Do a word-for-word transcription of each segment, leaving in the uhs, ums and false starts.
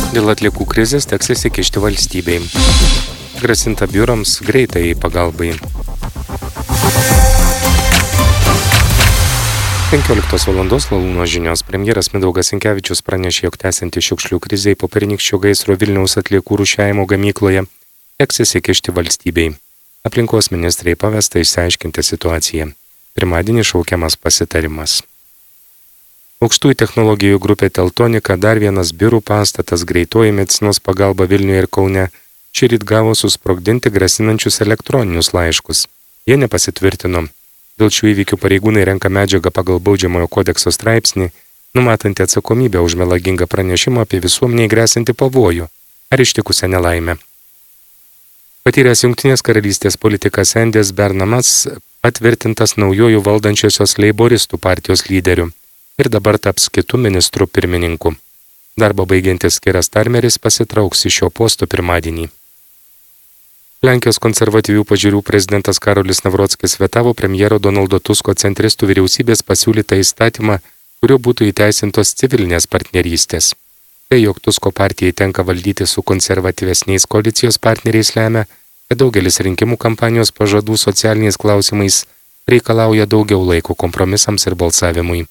Dėl atliekų krizės teks įsikišti valstybei. Grasinta biurams greitai pagalbai. penkioliktos valandos Lalūno žinios. Premjeras Mindaugas Sinkevičius pranešė, jog tęsianti šiukšlių krizei po pernykščio gaisro Vilniaus atliekų rūšiavimo gamykloje teks įsikišti valstybei. Aplinkos ministrai pavesta išsiaiškinti situaciją. Pirmadienį šaukiamas pasitarimas. Aukštųjų technologijų grupė Teltonika, dar vienas biurų pastatas, greitoji medicinos pagalba Vilniuje ir Kaune, šįryt gavo susprogdinti grasinančius elektroninius laiškus. Jie nepasitvirtino. Dėl šių įvykių pareigūnai renka medžiagą pagal baudžiamojo kodekso straipsnį, numatantį atsakomybę už melagingą pranešimą apie visuomeniai grėsantį pavojų ar ištikusią nelaimę. Patyręs Jungtinės karalystės politikas Endis Bernamas patvirtintas naujojų valdančiosios leiboristų partijos lyderiu ir dabar taps kitų ministrų pirmininku. Darbą baigiantis Keras Starmeris pasitrauks iš šio posto pirmadienį. Lenkijos konservatyvių pažiūrų prezidentas Karolis Navrockis vetavo premjero Donaldo Tusko centristų vyriausybės pasiūlytą įstatymą, kuriuo būtų įteisintos civilinės partnerystės. Tai, jog Tusko partijai tenka valdyti su konservatyvesniais koalicijos partneriais, lemia, kad daugelis rinkimų kampanijos pažadų socialiniais klausimais reikalauja daugiau laiko kompromisams ir balsavimui.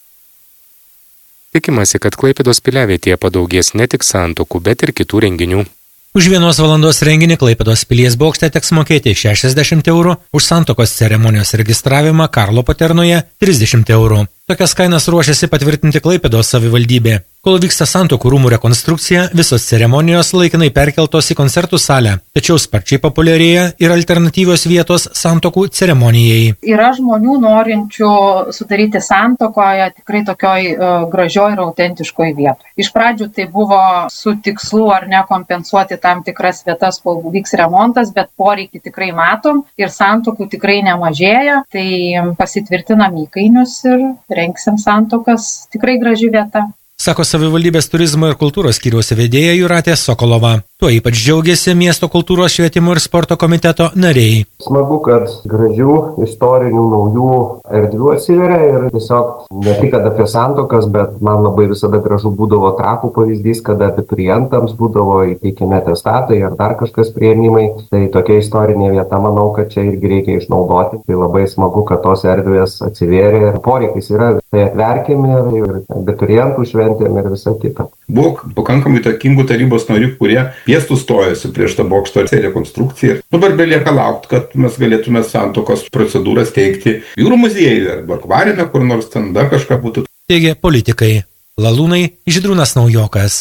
Tikimasi, kad Klaipėdos piliavietėje padaugės ne tik santuokų, bet ir kitų renginių. Už vienos valandos renginį Klaipėdos pilies bokšte teks mokėti šešiasdešimt eurų, už santuokos ceremonijos registravimą Karlo Paternoje trisdešimt eurų. Tokias kainas ruošiasi patvirtinti Klaipėdos savivaldybė. Kol vyksta santuokų rūmų rekonstrukcija, visos ceremonijos laikinai perkeltos į koncertų salę, tačiau sparčiai populiarėja ir alternatyvios vietos santuokų ceremonijai. Yra žmonių norinčių sudaryti santuokoje tikrai tokioj uh, gražioj ir autentiškoj vietoj. Iš pradžių tai buvo su tikslu ar ne kompensuoti tam tikras vietas, kol vyks remontas, bet poreikį tikrai matom ir santuokų tikrai nemažėja, tai pasitvirtinam įkainius ir rengsim santuokas, tikrai graži vieta. Sako savivaldybės turizmo ir kultūros skyriaus vedėja Jūratė Sokolova. Tuo ypač džiaugiasi miesto kultūros švietimo ir sporto komiteto nariai. Smagu, kad gražių, istorinių, naujų erdvių atsiveria ir tiesiog ne tik apie santuokas, bet man labai visada gražu būdavo Trakų pavyzdys, kada abiturientams būdavo įteikiami atestatai ar dar kažkas priėmimai. Tai tokia istorinė vieta, manau, kad čia irgi reikia išnaudoti. Tai labai smagu, kad tos erdvės atsivėrė ir poreikis yra. Tai atverkime ir, ir abiturientų šventėm ir visą kitą. Buvo pakankamai įtakingų tarybos narių, kurie piestų stojasi prieš tą bokšto rekonstrukciją. Dabar belieka laukti, kad mes galėtume santuokos procedūras teikti jūrų muziejuje arba akvariume, kur nors ten dar kažką būtų. Teigė politikai. Lalūnai Žydrūnas Naujokas.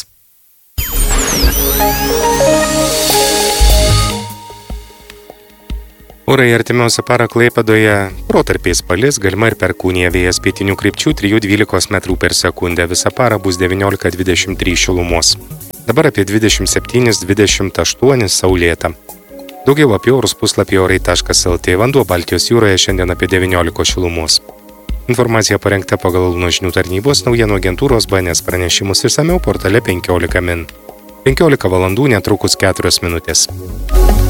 Orai artimiausią parą Klaipėdoje protarpiais palis, galima ir perkūnija, vėjas pietinių krypčių trijų dvylikos metrų per sekundę. Visą parą bus devyniolika dvidešimt trys šilumos. Dabar apie dvidešimt septyni dvidešimt aštuoni saulėta. Daugiau apie orus puslapyje orai taškas lt. Vanduo Baltijos jūroje šiandien apie devyniolika šilumos. Informacija parengta pagal Lalūno žinių tarnybos naujienų agentūros B N S pranešimus išsamiau portale penkiolika min. penkiolika valandų netrukus keturios minutės.